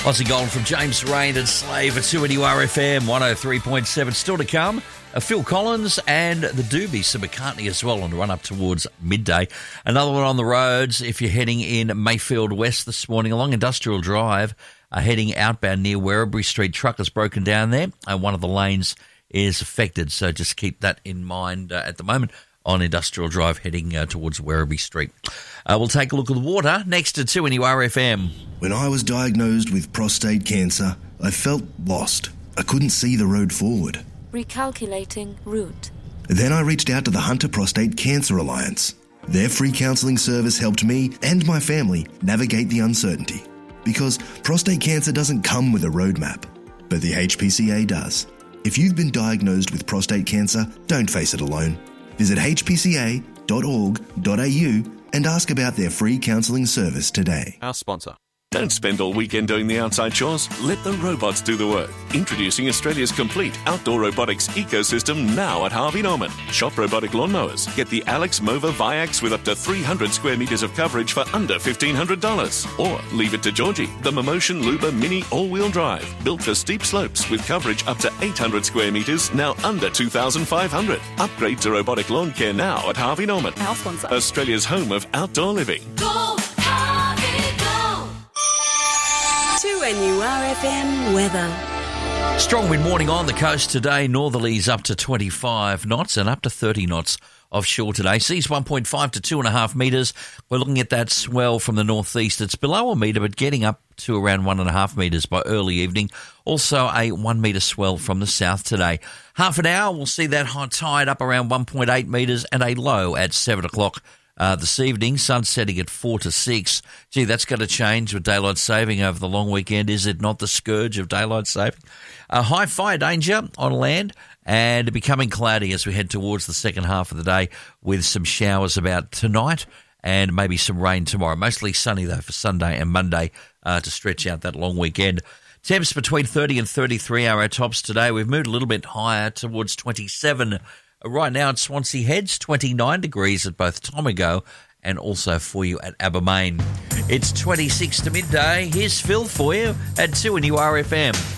Aussie Gold from James Rain and Slave at 2NURFM 103.7. Still to come, Phil Collins and the Doobies, some McCartney as well on the run up towards midday. Another one on the roads if you're heading in Mayfield West this morning along Industrial Drive, heading outbound near Werribee Street. Truck has broken down there and one of the lanes is affected, so just keep that in mind at the moment on Industrial Drive heading towards Werribee Street. We'll take a look at the water next to 2NURFM. When I was diagnosed with prostate cancer, I felt lost. I couldn't see the road forward. Recalculating route. Then I reached out to the Hunter Prostate Cancer Alliance. Their free counselling service helped me and my family navigate the uncertainty. Because prostate cancer doesn't come with a roadmap, but the HPCA does. If you've been diagnosed with prostate cancer, don't face it alone. Visit hpca.org.au and ask about their free counselling service today. Our sponsor. Don't spend all weekend doing the outside chores. Let the robots do the work. Introducing Australia's complete outdoor robotics ecosystem now at Harvey Norman. Shop robotic lawnmowers. Get the Alex Mova Viax with up to 300 square metres of coverage for under $1,500. Or leave it to Georgie, the Momotion Luba Mini all-wheel drive. Built for steep slopes with coverage up to 800 square metres, now under $2,500. Upgrade to robotic lawn care now at Harvey Norman. Our sponsor. Australia's home of outdoor living. Go, Harvey, go! 2NURFM weather. Strong wind warning on the coast today. Northerlies up to 25 knots and up to 30 knots offshore today. Seas 1.5 to 2.5 metres. We're looking at that swell from the northeast. It's below a metre but getting up to around 1.5 metres by early evening. Also a 1 metre swell from the south today. Half an hour, we'll see that high tide up around 1.8 metres and a low at 7 o'clock. This evening, sun setting at 4 to 6. Gee, that's going to change with daylight saving over the long weekend. Is it not the scourge of daylight saving? High fire danger on land and becoming cloudy as we head towards the second half of the day with some showers about tonight and maybe some rain tomorrow. Mostly sunny, though, for Sunday and Monday to stretch out that long weekend. Temps between 30 and 33 are our tops today. We've moved a little bit higher towards 27. Right now at Swansea Heads, 29 degrees at both Tomago and also for you at Abermain. It's 26 to midday. Here's Phil for you at 2NURFM.